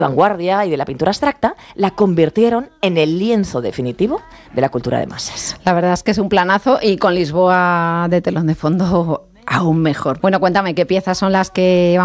vanguardia y de la pintura abstracta, la convirtieron en el lienzo definitivo de la cultura de masas. La verdad es que es un planazo y con Lisboa de telón de fondo aún mejor. Bueno, cuéntame, ¿qué piezas son las que